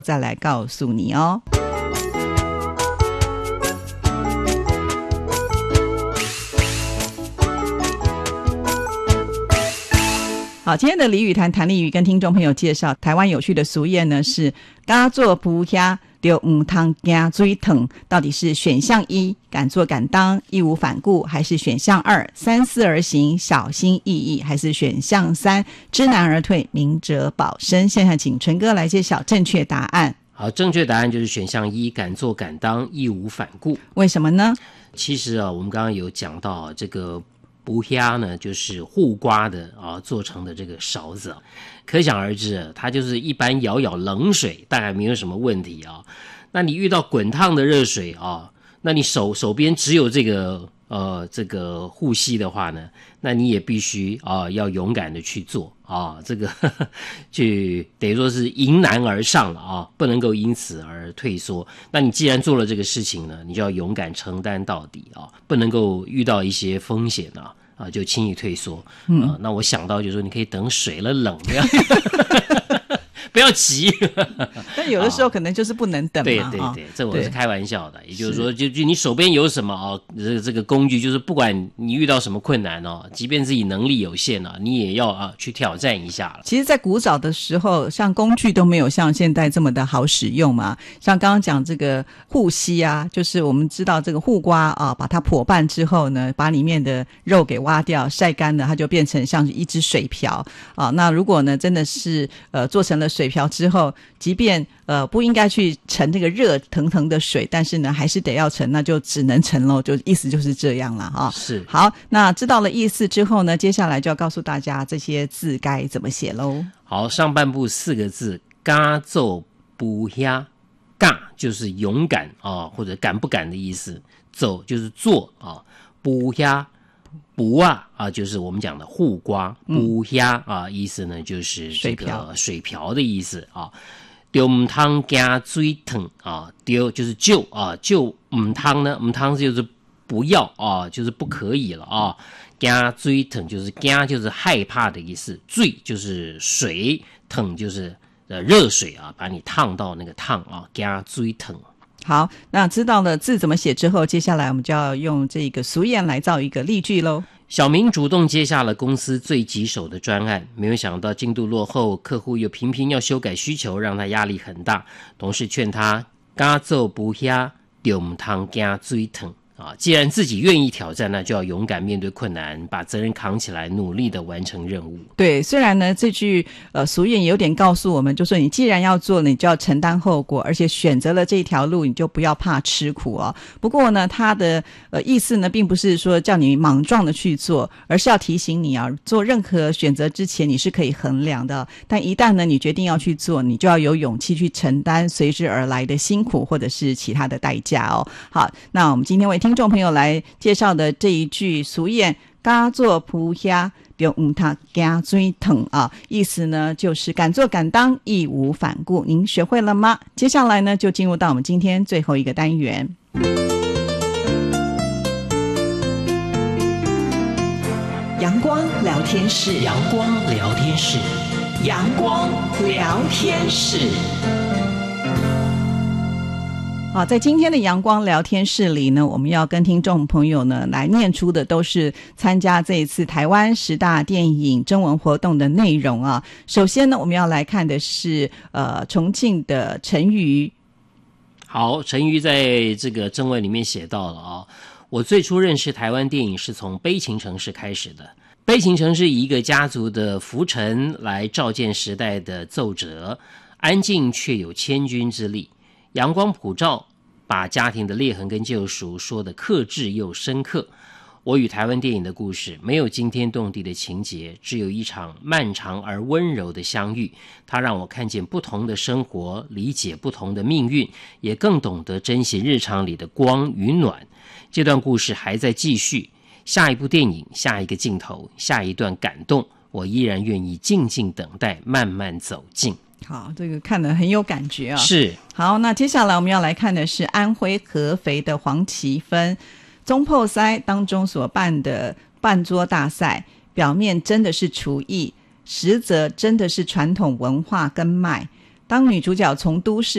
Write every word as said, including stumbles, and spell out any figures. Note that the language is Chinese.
再来告诉你哦。好，今天的俚语谈谈俚语跟听众朋友介绍台湾有趣的俗谚呢，是敢做不遐就唔通惊水烫，到底是选项一敢做敢当义无反顾，还是选项二三思而行小心翼翼，还是选项三知难而退明哲保身？现在请纯哥来揭晓正确答案。 好，正确答案就是选项一敢做敢当义无反顾。 为什么呢？ 其实啊，我们刚刚有讲到、啊、这个不虾呢，就是护瓜的啊做成的这个勺子、啊，可想而知、啊，它就是一般舀舀冷水大概没有什么问题啊。那你遇到滚烫的热水啊，那你手手边只有这个呃这个护膝的话呢，那你也必须啊要勇敢的去做啊，这个呵呵去等于说是迎难而上了啊，不能够因此而退缩。那你既然做了这个事情呢，你就要勇敢承担到底啊，不能够遇到一些风险啊啊就轻易退缩。嗯、啊，那我想到就是说，你可以等水了冷掉。不要急， 但有的时候可能就是不能等嘛。 对对对，这我是开玩笑的。也就是说，就就你手边有什么哦，这个这个工具，就是不管你遇到什么困难哦，即便自己能力有限啊，你也要啊去挑战一下了。 其实，在古早的时候，像工具都没有像现在这么的好使用嘛。像刚刚讲这个护膝啊，就是我们知道这个护瓜啊，把它剖半之后呢，把里面的肉给挖掉，晒干了，它就变成像一只水瓢啊。那如果呢，真的是呃做成了水瓢之后，即便呃不应该去盛这个热腾腾的水，但是呢还是得要盛，那就只能盛咯，就意思就是这样了哈。 是。 好，那知道了意思之后呢，接下来就要告诉大家这些字该怎么写咯。 好，上半部四个字敢做不遐，敢就是勇敢啊，或者敢不敢的意思，走就是做啊，不遐不啊啊，就是我们讲的护瓜，不虾啊，意思呢就是这个水瓢的意思啊。丢唔汤加水烫啊，丢就是救啊，救唔汤呢，唔汤就是不要啊，就是不可以了啊。加水烫就是加就是害怕的意思，水就是水，烫就是呃热水啊，把你烫到那个烫啊，加水烫。 好，那知道了字怎么写之后，接下来我们就要用这个俗谚来造一个例句咯。 小明主动接下了公司最棘手的专案，没有想到进度落后，客户又频频要修改需求，让他压力很大。同事劝他敢做不遐，就唔通惊水烫啊！既然自己愿意挑战，那就要勇敢面对困难，把责任扛起来，努力的完成任务。 对，虽然呢这句呃俗谚也有点告诉我们，就说你既然要做，你就要承担后果，而且选择了这一条路，你就不要怕吃苦哦。不过呢，它的呃意思呢，并不是说叫你莽撞的去做，而是要提醒你啊，做任何选择之前你是可以衡量的，但一旦呢你决定要去做，你就要有勇气去承担随之而来的辛苦或者是其他的代价哦。好，那我们今天为听众朋友来介绍的这一句俗谚，敢做不遐就唔通惊水烫啊，意思呢就是敢做敢当义无反顾。您学会了吗？接下来呢就进入到我们今天最后一个单元，阳光聊天室。 阳光聊天室， 阳光聊天室。好，在今天的阳光聊天室里呢，我们要跟听众朋友呢来念出的都是参加这一次台湾十大电影征文活动的内容啊。首先呢，我们要来看的是呃重庆的陈瑜。 好，陈瑜在这个征文里面写到了啊，我最初认识台湾电影是从《悲情城市》开始的。悲情城市以一个家族的浮沉来照见时代的奏折，安静却有千钧之力。阳光普照，把家庭的裂痕跟救赎说得克制又深刻。我与台湾电影的故事没有惊天动地的情节，只有一场漫长而温柔的相遇。它让我看见不同的生活，理解不同的命运，也更懂得珍惜日常里的光与暖。这段故事还在继续，下一部电影，下一个镜头，下一段感动，我依然愿意静静等待，慢慢走近。 好，这个看得很有感觉啊。 是。 好，那接下来我们要来看的是安徽合肥的黄奇芬中破塞当中所办的办桌大赛，表面真的是厨艺，实则真的是传统文化根脉。 当女主角从都市